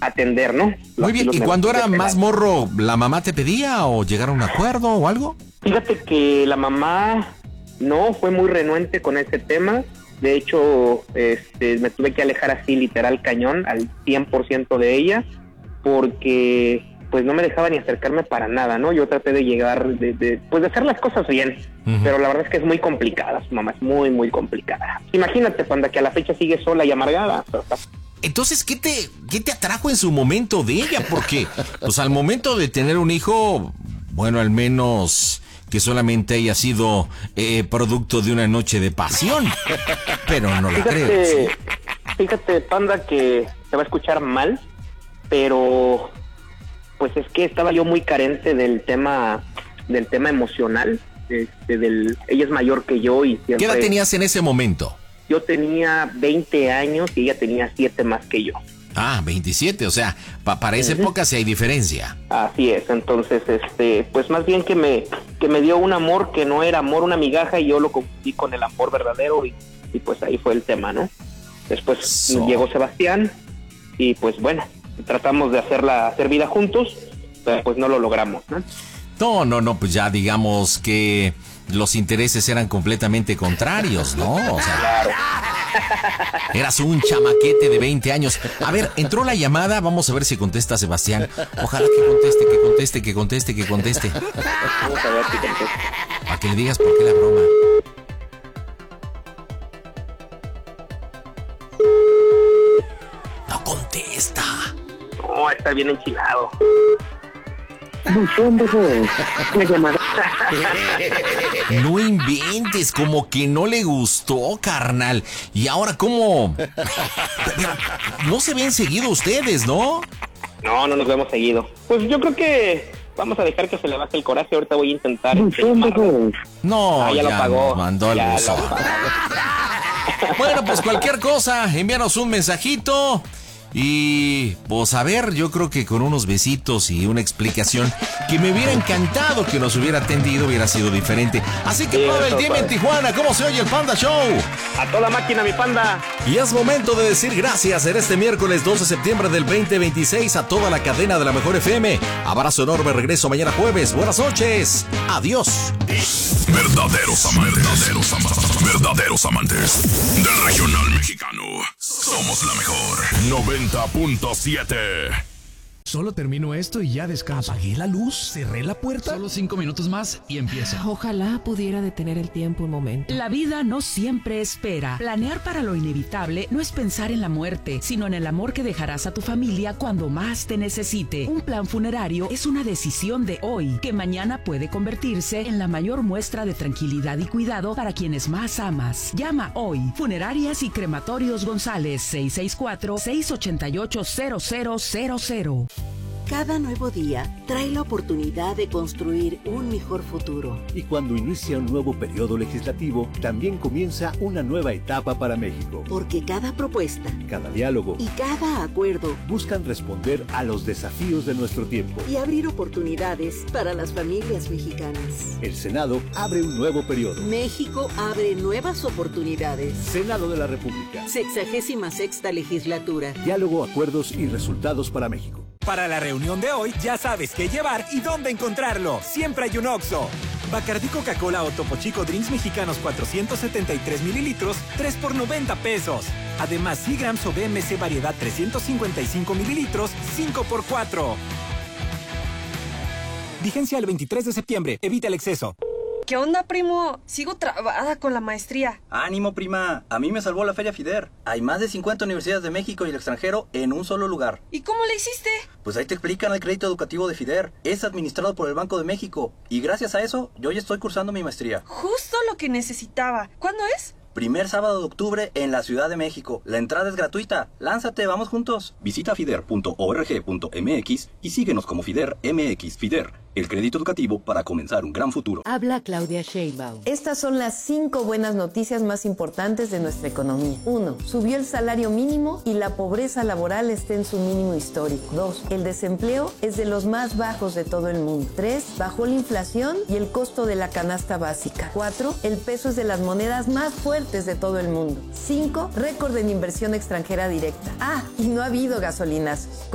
atender, ¿no? Muy bien, ¿y cuando era más morro, la mamá te pedía o llegaron a un acuerdo o algo? Fíjate que la mamá no fue muy renuente con ese tema. De hecho, me tuve que alejar así literal cañón al 100% de ella, porque pues no me dejaba ni acercarme para nada, ¿no? Yo traté de llegar, pues de hacer las cosas bien, pero la verdad es que es muy complicada, su mamá es muy, muy complicada. Imagínate, Panda, que a la fecha sigue sola y amargada. Entonces, ¿qué te atrajo en su momento de ella? Porque, pues al momento de tener un hijo, bueno, al menos que solamente haya sido producto de una noche de pasión, pero no la creo. ¿Sí? Fíjate, Panda, que se va a escuchar mal, pero pues es que estaba yo muy carente del tema emocional. Ella es mayor que yo y siempre... ¿Qué edad tenías en ese momento? Yo tenía 20 años y ella tenía 7 más que yo. Ah, 27, o sea, para esa época sí hay diferencia. Así es, entonces, pues más bien que me dio un amor que no era amor, una migaja, y yo lo confundí con el amor verdadero, y pues ahí fue el tema, ¿no? Después llegó Sebastián, y pues bueno, tratamos de hacer vida juntos, pero pues no lo logramos, ¿no? No, pues ya digamos que los intereses eran completamente contrarios, ¿no? O sea, claro. Eras un chamaquete de 20 años. A ver, entró la llamada, vamos a ver si contesta Sebastián. Ojalá que conteste. Vamos a ver si contesta. Para que le digas por qué la broma. No contesta. No, está bien enchilado. No inventes, como que no le gustó, carnal. Y ahora, ¿cómo? No se ven seguido ustedes, ¿no? No nos vemos seguido. Pues yo creo que vamos a dejar que se le baje el coraje. Ahorita voy a intentar. No, ya lo pagó. Mandó al buzón. Bueno, pues cualquier cosa, envíanos un mensajito. Y pues a ver, yo creo que con unos besitos y una explicación que me hubiera encantado que nos hubiera atendido, hubiera sido diferente. Así que para el tiempo en Tijuana, ¿cómo se oye el Panda Show? A toda máquina, mi Panda. Y es momento de decir gracias en este miércoles 12 de septiembre del 2026 a toda la cadena de la Mejor FM. Abrazo enorme, regreso mañana jueves. Buenas noches. Adiós. Verdaderos amantes del regional mexicano. Somos la mejor 90.7. Solo termino esto y ya descanso. Apagué la luz, cerré la puerta. Solo 5 minutos más y empieza. Ojalá pudiera detener el tiempo un momento. La vida no siempre espera. Planear para lo inevitable no es pensar en la muerte, sino en el amor que dejarás a tu familia cuando más te necesite. Un plan funerario es una decisión de hoy, que mañana puede convertirse en la mayor muestra de tranquilidad y cuidado para quienes más amas. Llama hoy. Funerarias y Crematorios González, 664-688-0000. Cada nuevo día trae la oportunidad de construir un mejor futuro. Y cuando inicia un nuevo periodo legislativo, también comienza una nueva etapa para México. Porque cada propuesta, cada diálogo y cada acuerdo buscan responder a los desafíos de nuestro tiempo y abrir oportunidades para las familias mexicanas. El Senado abre un nuevo periodo. México abre nuevas oportunidades. Senado de la República. 66ª legislatura. Diálogo, acuerdos y resultados para México. Para la reunión de hoy, ya sabes qué llevar y dónde encontrarlo. Siempre hay un Oxxo. Bacardí Coca-Cola o Topo Chico Drinks Mexicanos 473 mililitros, 3 por 90 pesos. Además, Seagrams o BMC Variedad 355 mililitros, 5 por 4. Vigencia el 23 de septiembre. Evita el exceso. ¿Qué onda, primo? Sigo trabada con la maestría. Ánimo, prima. A mí me salvó la Feria FIDER. Hay más de 50 universidades de México y el extranjero en un solo lugar. ¿Y cómo le hiciste? Pues ahí te explican el crédito educativo de FIDER. Es administrado por el Banco de México. Y gracias a eso, yo ya estoy cursando mi maestría. Justo lo que necesitaba. ¿Cuándo es? Primer sábado de octubre en la Ciudad de México. La entrada es gratuita. Lánzate, vamos juntos. Visita fider.org.mx y síguenos como FIDER MX. FIDER, el crédito educativo para comenzar un gran futuro. Habla Claudia Sheinbaum. Estas son las 5 buenas noticias más importantes de nuestra economía. 1. Subió el salario mínimo y la pobreza laboral está en su mínimo histórico. 2. El desempleo es de los más bajos de todo el mundo. 3. Bajó la inflación y el costo de la canasta básica. 4. El peso es de las monedas más fuertes de todo el mundo. 5. Récord en inversión extranjera directa. Y no ha habido gasolinazos.